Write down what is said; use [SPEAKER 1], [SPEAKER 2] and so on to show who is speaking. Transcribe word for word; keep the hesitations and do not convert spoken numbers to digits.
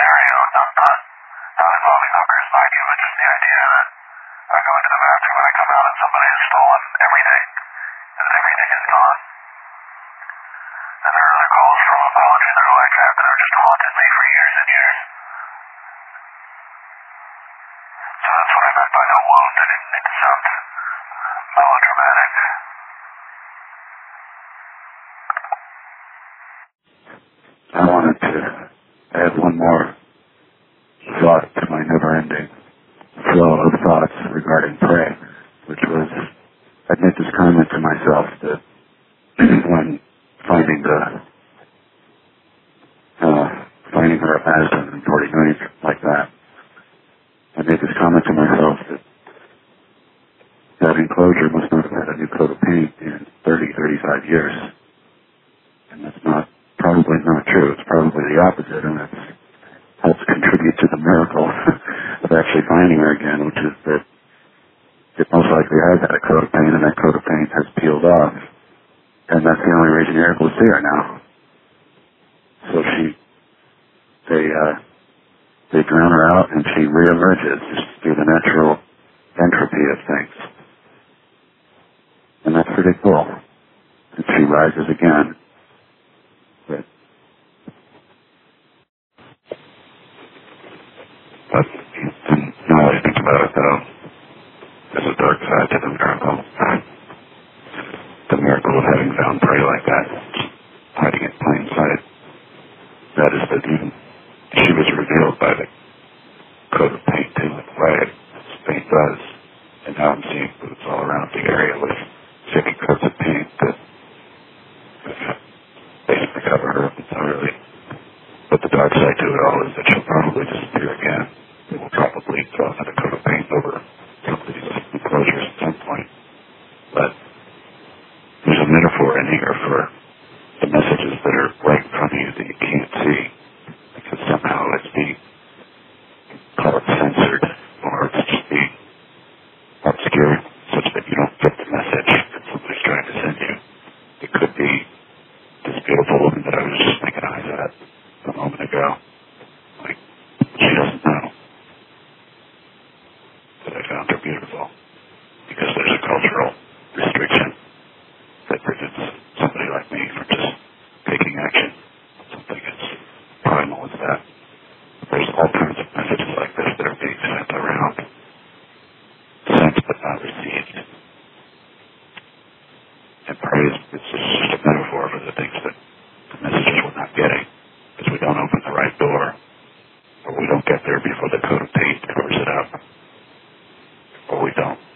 [SPEAKER 1] scenario, not, not, not involving hookers, mind you, but just the idea that I go into the bathroom and I come out and somebody has stolen everything, and everything is gone. And there are other calls from apologies that are like that that have just haunted me for years and years. So that's what I meant by no wound. I didn't need to sound melodramatic.
[SPEAKER 2] I wanted to add one more thought to my never-ending flow of thoughts regarding prey, which was, I'd made this comment to myself that when finding the, uh, finding her at Madison and forty-ninth like that, I made this comment to myself that that enclosure must not have had a new coat of paint in thirty, thirty-five years. And that's not, probably not true. It's probably the opposite, and it helps contribute to the miracle of actually finding her again, which is that it most likely has had a coat of paint, and that coat of paint has peeled off. And that's the only reason you're able to see her now. So she, they, uh, they drown her out, and she reemerges just through the natural entropy of things. And that's pretty cool. And she rises again. But, but now I think about it, though, there's a dark side to the miracle. The miracle of having found prey like that, hiding in plain sight. That is that even she was revealed by the coat of paint peeling away, as paint does. And now I'm seeing boots all around the area with thick coats of paint that basically cover her up entirely. But the dark side to it all is that she'll probably disappear again. It will probably draw another coat of paint over some of these enclosures at some point. But there's a metaphor in here for the messages that are right in front of you that you can't see because somehow it's being, call it censored, or it's just being obscured such that you don't get the message that somebody's trying to send you. It could be this beautiful woman that I was just making eyes at a moment ago. Like, she doesn't know that I found her beautiful because there's a cultural restriction that prevents somebody like me from just taking action on something as primal as that. There's all kinds of messages like this that are being sent around, sent but not received. And praise is just a metaphor for the things that the messages we're not getting because we don't open the right door, or we don't get there before the coat of paint covers it up, or we don't